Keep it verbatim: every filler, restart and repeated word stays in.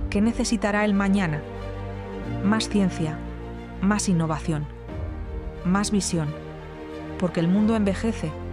¿Qué necesitará el mañana? Más ciencia, más innovación, más visión, porque el mundo envejece